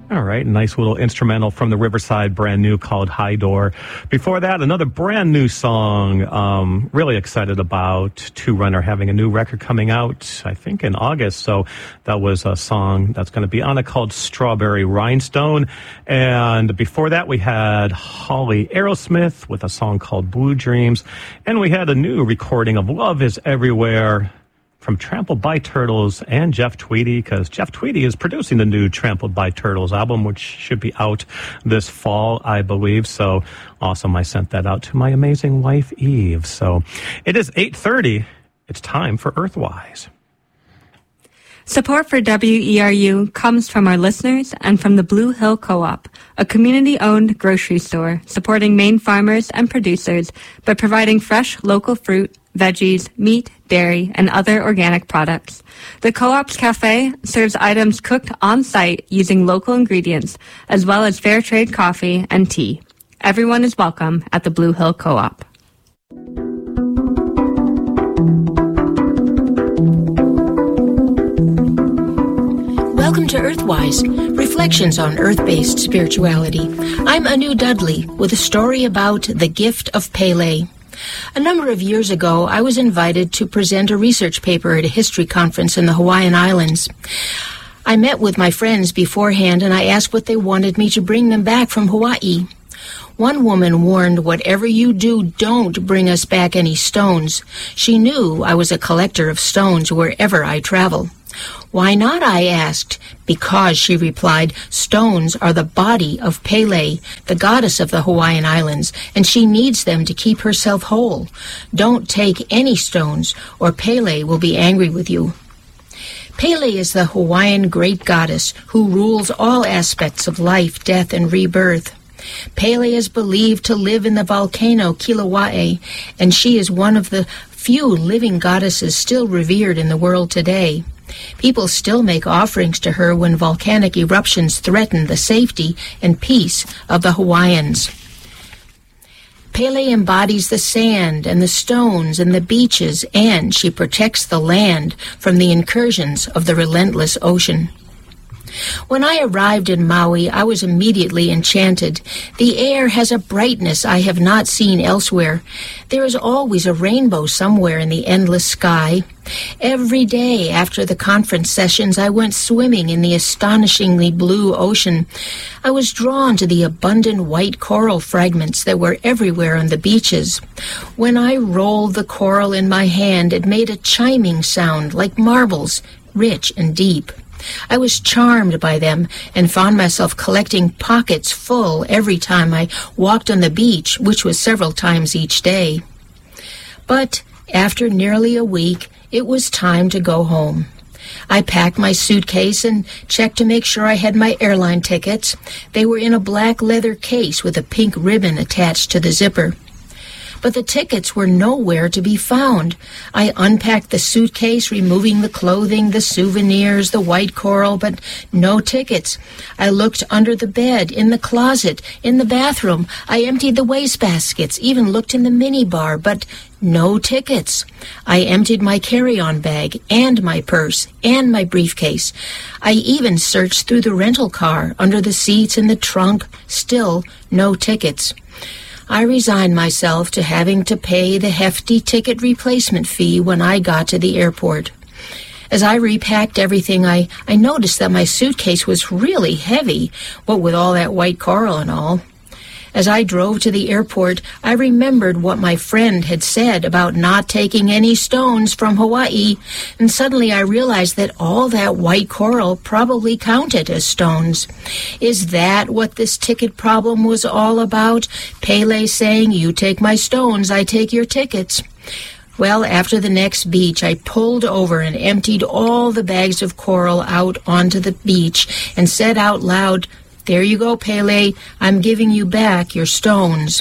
All right, nice little instrumental from the Riverside, brand new, called High Door. Before that, another brand new song, really excited about Two Runner having a new record coming out, I think in August. So that was a song that's going to be on it called Strawberry Rhinestone. And before that, we had Holly Aerosmith with a song called Blue Dreams. And we had a new recording of Love is Everywhere from Trampled by Turtles and Jeff Tweedy, because Jeff Tweedy is producing the new Trampled by Turtles album, which should be out this fall, I believe. So awesome. I sent that out to my amazing wife, Eve. So it is 8:30. It's time for Earthwise. Support for WERU comes from our listeners and from the Blue Hill Co-op, a community-owned grocery store supporting Maine farmers and producers by providing fresh local fruit, veggies, meat, dairy, and other organic products. The Co-op's cafe serves items cooked on-site using local ingredients, as well as fair trade coffee and tea. Everyone is welcome at the Blue Hill Co-op. Welcome to Earthwise, reflections on earth-based spirituality. I'm Anu Dudley with a story about the gift of Pele. A number of years ago, I was invited to present a research paper at a history conference in the Hawaiian Islands. I met with my friends beforehand and I asked what they wanted me to bring them back from Hawaii. One woman warned, "Whatever you do, don't bring us back any stones." She knew I was a collector of stones wherever I travel. "Why not?" I asked. "Because," she replied, "stones are the body of Pele, the goddess of the Hawaiian Islands, and she needs them to keep herself whole. Don't take any stones, or Pele will be angry with you." Pele is the Hawaiian great goddess who rules all aspects of life, death, and rebirth. Pele is believed to live in the volcano Kilauea, and she is one of the few living goddesses still revered in the world today. People still make offerings to her when volcanic eruptions threaten the safety and peace of the Hawaiians. Pele embodies the sand and the stones and the beaches, and she protects the land from the incursions of the relentless ocean. When I arrived in Maui, I was immediately enchanted. The air has a brightness I have not seen elsewhere. There is always a rainbow somewhere in the endless sky. Every day after the conference sessions, I went swimming in the astonishingly blue ocean. I was drawn to the abundant white coral fragments that were everywhere on the beaches. When I rolled the coral in my hand, it made a chiming sound like marbles, rich and deep. I was charmed by them and found myself collecting pockets full every time I walked on the beach, which was several times each day. But after nearly a week, it was time to go home. I packed my suitcase and checked to make sure I had my airline tickets. They were in a black leather case with a pink ribbon attached to the zipper. But the tickets were nowhere to be found. I unpacked the suitcase, removing the clothing, the souvenirs, the white coral, but no tickets. I looked under the bed, in the closet, in the bathroom. I emptied the wastebaskets, even looked in the minibar, but no tickets. I emptied my carry-on bag and my purse and my briefcase. I even searched through the rental car, under the seats, in the trunk. Still no tickets. I resigned myself to having to pay the hefty ticket replacement fee when I got to the airport. As I repacked everything, I noticed that my suitcase was really heavy, what with all that white coral and all. As I drove to the airport, I remembered what my friend had said about not taking any stones from Hawaii, and suddenly I realized that all that white coral probably counted as stones. Is that what this ticket problem was all about? Pele saying, "You take my stones, I take your tickets." Well, after the next beach, I pulled over and emptied all the bags of coral out onto the beach and said out loud, "There you go, Pele. I'm giving you back your stones."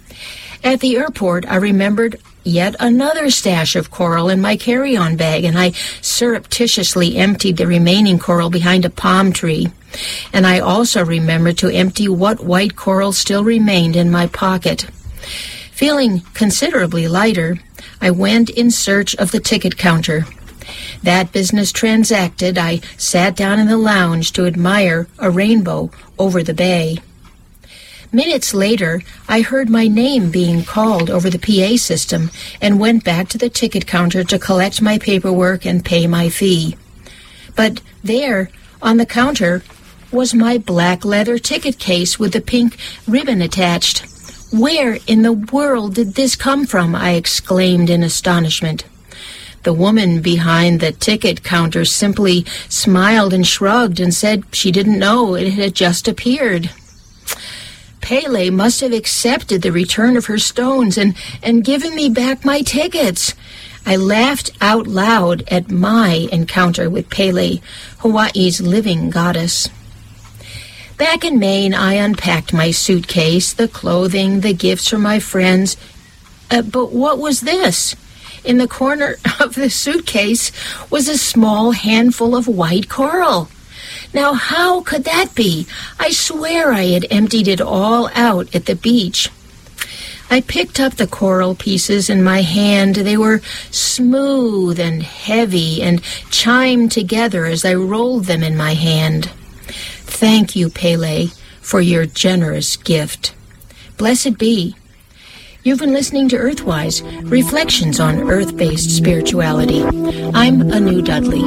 At the airport, I remembered yet another stash of coral in my carry-on bag, and I surreptitiously emptied the remaining coral behind a palm tree. And I also remembered to empty what white coral still remained in my pocket. Feeling considerably lighter, I went in search of the ticket counter. That business transacted, I sat down in the lounge to admire a rainbow over the bay. Minutes later, I heard my name being called over the PA system and went back to the ticket counter to collect my paperwork and pay my fee. But there, on the counter, was my black leather ticket case with the pink ribbon attached. "Where in the world did this come from?" I exclaimed in astonishment. The woman behind the ticket counter simply smiled and shrugged and said she didn't know, it had just appeared. Pele must have accepted the return of her stones and given me back my tickets. I laughed out loud at my encounter with Pele, Hawaii's living goddess. Back in Maine, I unpacked my suitcase, the clothing, the gifts from my friends. But what was this? In the corner of the suitcase was a small handful of white coral. Now, how could that be? I swear I had emptied it all out at the beach. I picked up the coral pieces in my hand. They were smooth and heavy and chimed together as I rolled them in my hand. Thank you, Pele, for your generous gift. Blessed be. You've been listening to Earthwise, Reflections on Earth-Based Spirituality. I'm Anu Dudley.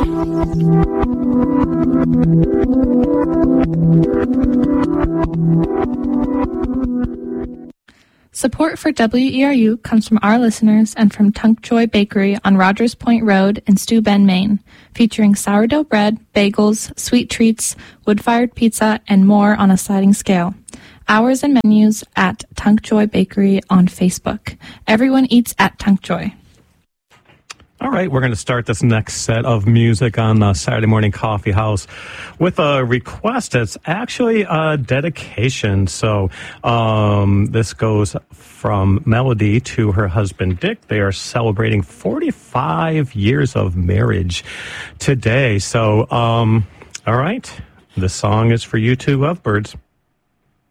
Support for WERU comes from our listeners and from Tunk Joy Bakery on Rogers Point Road in Steuben, Maine, featuring sourdough bread, bagels, sweet treats, wood-fired pizza, and more on a sliding scale. Hours and menus at Tunk Joy Bakery on Facebook. Everyone eats at Tunk Joy. All right, we're going to start this next set of music on the Saturday Morning Coffee House with a request. It's actually a dedication. So this goes from Melody to her husband, Dick. They are celebrating 45 years of marriage today. So, all right, the song is for you two lovebirds.